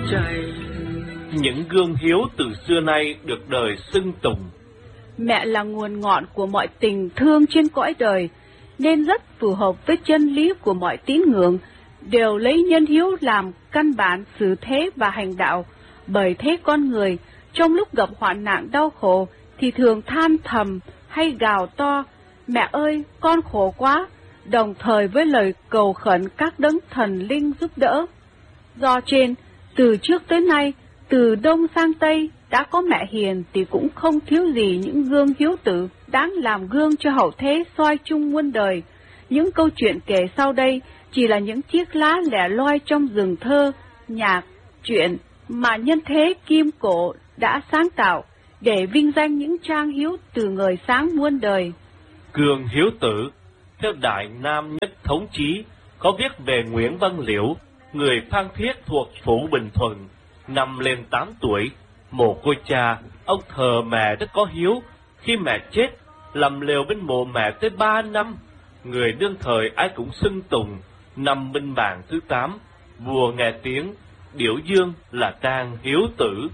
chay. Những gương hiếu từ xưa nay được đời xưng tùng. Mẹ là nguồn ngọn của mọi tình thương trên cõi đời, nên rất phù hợp với chân lý của mọi tín ngưỡng, đều lấy nhân hiếu làm căn bản xử thế và hành đạo. Bởi thế con người, trong lúc gặp hoạn nạn đau khổ, thì thường than thầm hay gào to, mẹ ơi, con khổ quá, đồng thời với lời cầu khẩn các đấng thần linh giúp đỡ. Do trên, từ trước tới nay, từ Đông sang Tây, đã có mẹ hiền thì cũng không thiếu gì những gương hiếu tử, đáng làm gương cho hậu thế soi chung muôn đời. Những câu chuyện kể sau đây chỉ là những chiếc lá lẻ loi trong rừng thơ, nhạc, truyện mà nhân thế Kim Cổ đã sáng tạo, để vinh danh những trang hiếu từ người sáng muôn đời. Gương hiếu tử, theo Đại Nam Nhất Thống Chí, có viết về Nguyễn Văn Liễu, người Phan Thiết thuộc phủ Bình Thuận. Năm lên 8 tuổi, mồ côi cha, ông thờ mẹ rất có hiếu. Khi mẹ chết, làm lều bên mộ mẹ tới 3 năm. Người đương thời ai cũng xưng tùng. Năm Minh Mạng thứ 8, vua nghe tiếng biểu dương là tang hiếu tử.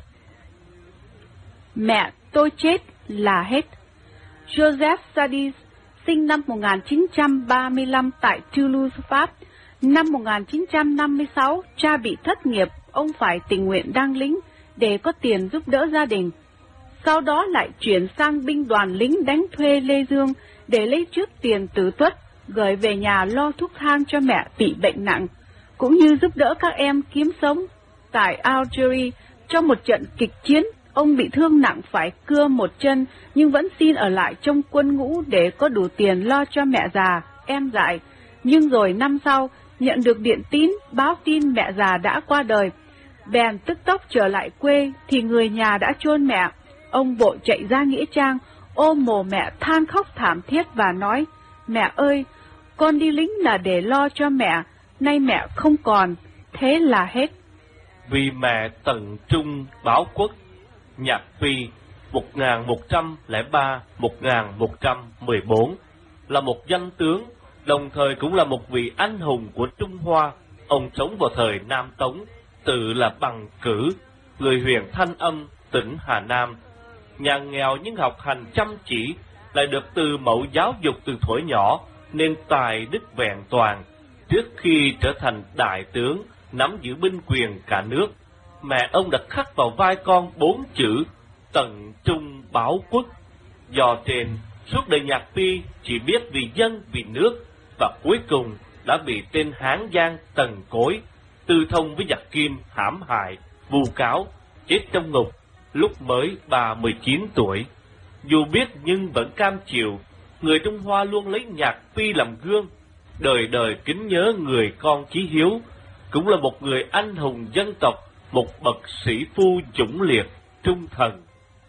Mẹ tôi chết là hết. Joseph Sadies, sinh năm 1935 tại Toulouse, Pháp. Năm 1956, cha bị thất nghiệp, ông phải tình nguyện đăng lính để có tiền giúp đỡ gia đình. Sau đó lại chuyển sang binh đoàn lính đánh thuê Lê Dương để lấy trước tiền tử tuất, gửi về nhà lo thuốc thang cho mẹ bị bệnh nặng, cũng như giúp đỡ các em kiếm sống. Tại Algeria, trong một trận kịch chiến, ông bị thương nặng phải cưa một chân, nhưng vẫn xin ở lại trong quân ngũ để có đủ tiền lo cho mẹ già, em dại. Nhưng rồi năm sau, nhận được điện tín báo tin mẹ già đã qua đời, bèn tức tốc trở lại quê thì người nhà đã chôn mẹ. Ông vội chạy ra nghĩa trang, ôm mồ mẹ than khóc thảm thiết và nói, mẹ ơi, con đi lính là để lo cho mẹ, nay mẹ không còn, thế là hết. Vì mẹ tận trung báo quốc. Nhạc Phi 1103-1114 là một danh tướng, đồng thời cũng là một vị anh hùng của Trung Hoa. Ông sống vào thời Nam Tống, tự là Bằng Cử, người huyện Thanh Âm, tỉnh Hà Nam. Nhà nghèo nhưng học hành chăm chỉ, lại được từ mẫu giáo dục từ thuở nhỏ, nên tài đức vẹn toàn. Trước khi trở thành đại tướng, nắm giữ binh quyền cả nước, mẹ ông đã khắc vào vai con 4 chữ tận trung báo quốc. Do trên, suốt đời Nhạc Phi chỉ biết vì dân vì nước, và cuối cùng đã bị tên Hán Giang Tần Cối tư thông với giặc Kim hãm hại, vu cáo, chết trong ngục lúc mới 39 tuổi. Dù biết nhưng vẫn cam chịu, người Trung Hoa luôn lấy Nhạc Phi làm gương, đời đời kính nhớ người con chí hiếu, cũng là một người anh hùng dân tộc, một bậc sĩ phu dũng liệt, trung thần.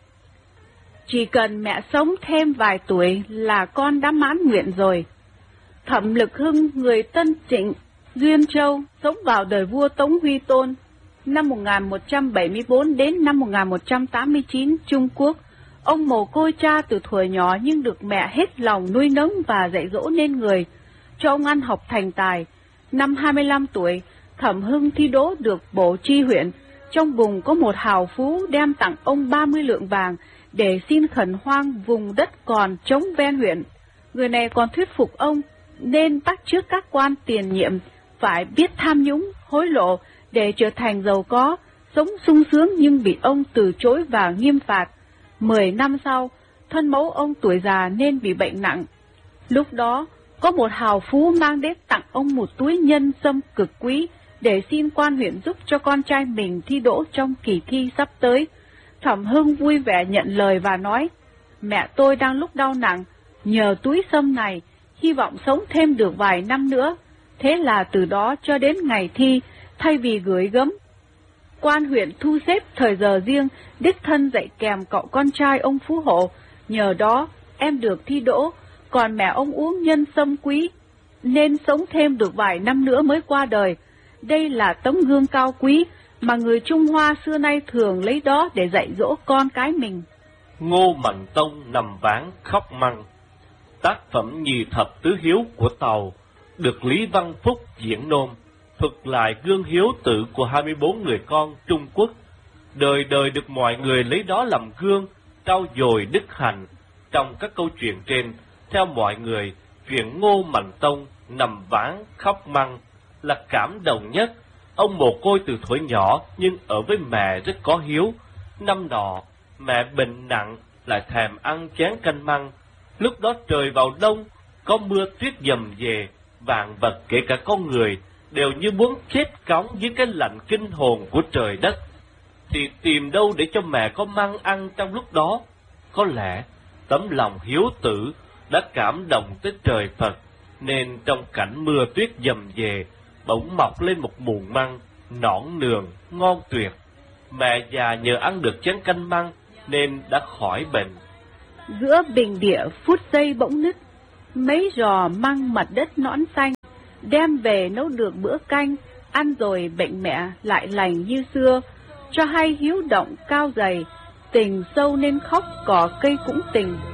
Chỉ cần mẹ sống thêm vài tuổi là con đã mãn nguyện rồi. Thẩm Lực Hưng, người Tân Trịnh, Duyên Châu, sống vào đời vua Tống Huy Tôn, năm 1174 đến năm 1189, Trung Quốc. Ông mồ côi cha từ thuở nhỏ nhưng được mẹ hết lòng nuôi nấng và dạy dỗ nên người, cho ông ăn học thành tài. Năm 25 tuổi, Thẩm Hưng thi đỗ được bổ tri huyện. Trong vùng có một hào phú đem tặng ông 30 lượng vàng để xin khẩn hoang vùng đất còn trống ven huyện. Người này còn thuyết phục ông nên bắt chước các quan tiền nhiệm phải biết tham nhũng, hối lộ để trở thành giàu có, sống sung sướng, nhưng bị ông từ chối và nghiêm phạt. 10 năm sau, thân mẫu ông tuổi già nên bị bệnh nặng. Lúc đó, có một hào phú mang đến tặng ông một túi nhân sâm cực quý để xin quan huyện giúp cho con trai mình thi đỗ trong kỳ thi sắp tới. Thẩm Hưng vui vẻ nhận lời và nói, mẹ tôi đang lúc đau nặng, nhờ túi sâm này, hy vọng sống thêm được vài năm nữa. Thế là từ đó cho đến ngày thi, thay vì gửi gấm, quan huyện thu xếp thời giờ riêng, đích thân dạy kèm cậu con trai ông phú hộ. Nhờ đó, em được thi đỗ, còn mẹ ông uống nhân sâm quý, nên sống thêm được vài năm nữa mới qua đời. Đây là tấm gương cao quý mà người Trung Hoa xưa nay thường lấy đó để dạy dỗ con cái mình. Ngô Mạnh Tông nằm ván khóc măng. Tác phẩm Nhì Thập Tứ Hiếu của Tàu được Lý Văn Phúc diễn nôm. thuật lại gương hiếu tử của 24 người con Trung Quốc, đời đời được mọi người lấy đó làm gương, trau dồi đức hạnh. Trong các câu chuyện trên, theo mọi người, chuyện Ngô Mạnh Tông nằm ván khóc măng là cảm động nhất. Ông mồ côi từ thuở nhỏ nhưng ở với mẹ rất có hiếu. Năm nọ, mẹ bệnh nặng lại thèm ăn chén canh măng. Lúc đó trời vào đông, có mưa tuyết dầm về, vạn vật kể cả con người đều như muốn chết cóng dưới cái lạnh kinh hồn của trời đất. Thì tìm đâu để cho mẹ có măng ăn trong lúc đó? Có lẽ tấm lòng hiếu tử đã cảm động tới trời Phật, nên trong cảnh mưa tuyết dầm về, bỗng mọc lên một muỗng măng, nõn nường, ngon tuyệt. Mẹ già nhờ ăn được chén canh măng, nên đã khỏi bệnh. Giữa bình địa phút giây bỗng nứt, mấy giò măng mặt đất nõn xanh, đem về nấu được bữa canh, ăn rồi bệnh mẹ lại lành như xưa, cho hay hiếu động cao dày, tình sâu nên khóc cỏ cây cũng tình.